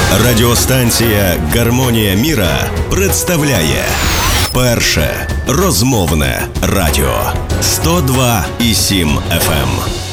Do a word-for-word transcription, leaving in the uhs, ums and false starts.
Радіостанція «Гармонія міра» представляє перше розмовне радіо сто два і сім еф ем.